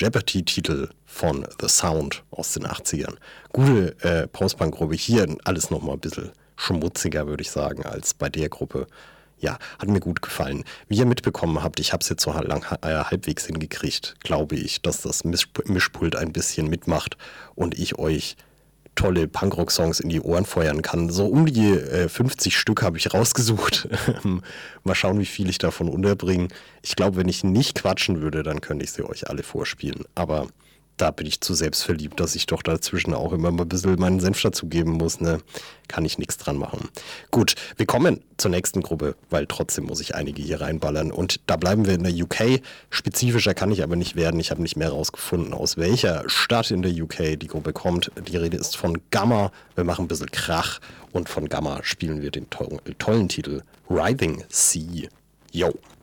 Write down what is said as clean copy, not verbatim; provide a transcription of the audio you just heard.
Jeopardy-Titel von The Sound aus den 80ern. Gute Post-Punk-Gruppe. Hier alles nochmal ein bisschen schmutziger, würde ich sagen, als bei der Gruppe. Ja, hat mir gut gefallen. Wie ihr mitbekommen habt, ich habe es jetzt so halbwegs hingekriegt, glaube ich, dass das Mischpult ein bisschen mitmacht und ich euch tolle Punkrock-Songs in die Ohren feuern kann. So um die 50 Stück habe ich rausgesucht. Mal schauen, wie viel ich davon unterbringe. Ich glaube, wenn ich nicht quatschen würde, dann könnte ich sie euch alle vorspielen. Aber da bin ich zu selbstverliebt, dass ich doch dazwischen auch immer mal ein bisschen meinen Senf dazugeben muss. Ne? Kann ich nichts dran machen. Gut, wir kommen zur nächsten Gruppe, weil trotzdem muss ich einige hier reinballern. Und da bleiben wir in der UK. Spezifischer kann ich aber nicht werden. Ich habe nicht mehr rausgefunden, aus welcher Stadt in der UK die Gruppe kommt. Die Rede ist von Gamma. Wir machen ein bisschen Krach. Und von Gamma spielen wir den tollen Titel Writhing Sea. Yo.